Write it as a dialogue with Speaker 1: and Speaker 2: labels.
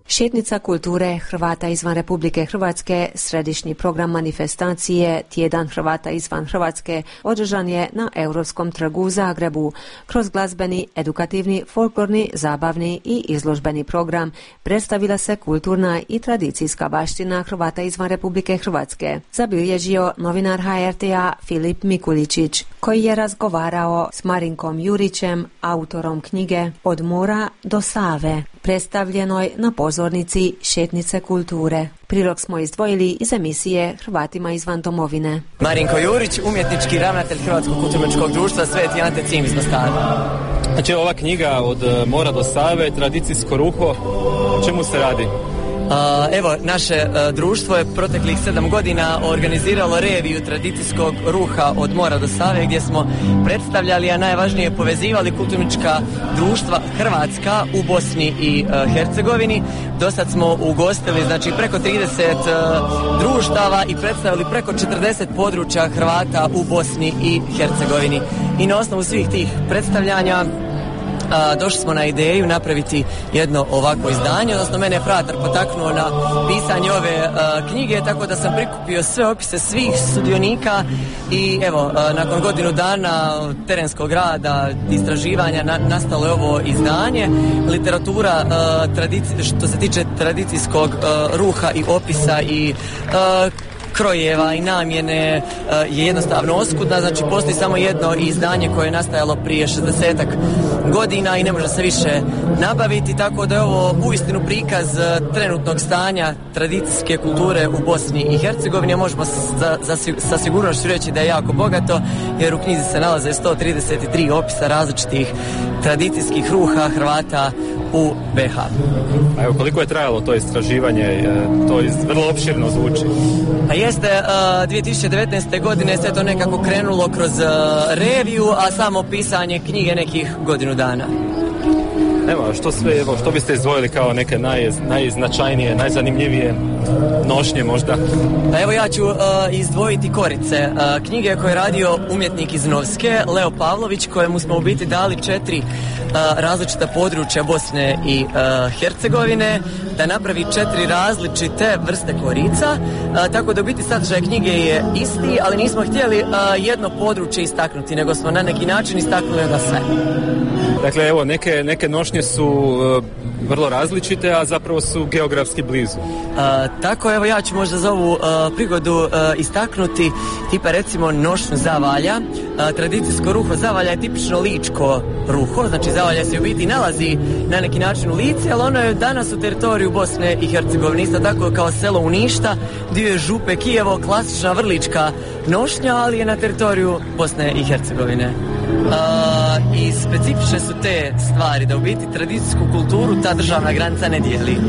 Speaker 1: Šetnica kulture Hrvata izvan Republike Hrvatske, središnji program manifestacije Tjedan Hrvata izvan Hrvatske održan je na Europskom trgu u Zagrebu. Kroz glazbeni, edukativni, folklorni, zabavni i izložbeni program predstavila se kulturna i tradicijska baština Hrvata izvan Republike Hrvatske, zabilježio novinar HRT-a Filip Mikuličić, koji je razgovarao s Marinkom Jurićem, autorom knjige Od mora do Save, predstavljenoj na pozornici Šetnice kulture. Prilog smo izdvojili iz emisije Hrvatima izvan domovine.
Speaker 2: Marinko Jurić, umjetnički ravnatelj Hrvatskog kulturno-umjetničkog društva Sveti Ante Cim iz Mostara.
Speaker 3: Znači, ova knjiga Od mora do Save, tradicijsko ruho, o čemu se radi?
Speaker 2: Evo, naše društvo je proteklih 7 godina organiziralo reviju tradicijskog ruha Od mora do Save, gdje smo predstavljali, a najvažnije povezivali kulturnička društva hrvatska u Bosni i Hercegovini. Dosad smo ugostili preko 30 društava i predstavili preko 40 područja Hrvata u Bosni i Hercegovini. I na osnovu svih tih predstavljanja došli smo na ideju napraviti jedno ovakvo izdanje, odnosno mene je fratar potaknuo na pisanje ove knjige, tako da sam prikupio sve opise svih sudionika i evo, nakon godinu dana terenskog rada, istraživanja, nastalo je ovo izdanje. Literatura što se tiče tradicijskog ruha i opisa i krojeva i namjene je jednostavno oskudna, znači postoji samo jedno izdanje koje je nastajalo prije 60-ak godina i ne može se više nabaviti, tako da je ovo uistinu prikaz trenutnog stanja tradicijske kulture u Bosni i Hercegovini, a možemo sa sigurnošću reći da je jako bogato, jer u knjizi se nalaze 133 opisa različitih tradicijskih ruha Hrvata u BiH.
Speaker 3: A evo, koliko je trajalo to istraživanje? To vrlo opširno zvuči.
Speaker 2: Pa jeste, 2019. godine sve to nekako krenulo kroz reviju, a samo pisanje knjige nekih godinu dana.
Speaker 3: Evo, što biste izdvojili kao neke najznačajnije, najzanimljivije nošnje možda?
Speaker 2: Pa evo, ja ću izdvojiti Korice, knjige koje je radio umjetnik iz Novske, Leo Pavlović, kojemu smo u biti dali 4 različita područja Bosne i Hercegovine, da napravi 4 različite vrste korica, tako da u biti sadržaj knjige je isti, ali nismo htjeli jedno područje istaknuti, nego smo na neki način istaknuli da sve.
Speaker 3: Dakle, evo, neke nošnje su vrlo različite, a zapravo su geografski blizu.
Speaker 2: Tako, evo, ja ću možda za ovu prigodu istaknuti tipa recimo nošnju zavalja. Tradicijsko ruho zavalja je tipično ličko ruho, znači zavalja se u biti nalazi na neki način u Lici, ali ono je danas u teritoriju Bosne i Hercegovine, isto tako kao selo Uništa, dio je Župe Kijevo, klasična vrlička nošnja, ali je na teritoriju Bosne i Hercegovine. I specifične su te stvari, da u biti tradicijsku kulturu ta državna granica ne dijeli.